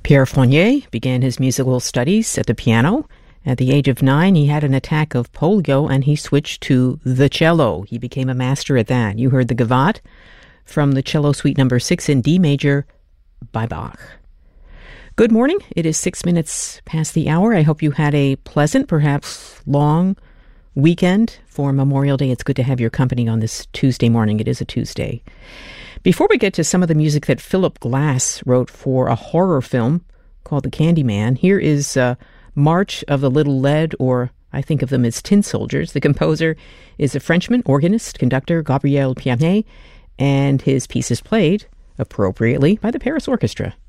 Pierre Fournier began his musical studies at the piano. At the age of 9, he had an attack of polio and he switched to the cello. He became a master at that. You heard the Gavotte from the Cello Suite Number 6 in D major by Bach. Good morning. It is 6 minutes past the hour. I hope you had a pleasant, perhaps long weekend for Memorial Day. It's good to have your company on this Tuesday morning. It is a Tuesday. Before we get to some of the music that Philip Glass wrote for a horror film called The Candyman, here is March of the Little Lead, or I think of them as Tin Soldiers. The composer is a Frenchman, organist, conductor, Gabriel Pianet, and his piece is played, appropriately, by the Paris Orchestra.